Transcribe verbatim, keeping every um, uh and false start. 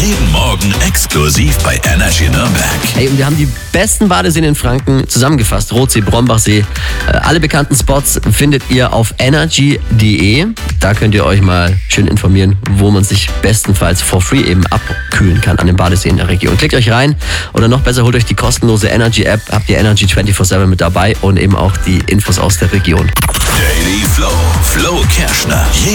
Jeden Morgen exklusiv bei Energy Nürnberg. Hey, und wir haben die besten Badeseen in Franken zusammengefasst. Rotsee, Brombachsee. Äh, alle bekannten Spots findet ihr auf energy punkt de. Da könnt ihr euch mal schön informieren, wo man sich bestenfalls for free eben abkühlen kann an den Badeseen in der Region. Klickt euch rein oder noch besser, holt euch die kostenlose Energy-App. Habt ihr Energy vierundzwanzig sieben mit dabei und eben auch die Infos aus der Region. Daily Flow. Flo Kerschner.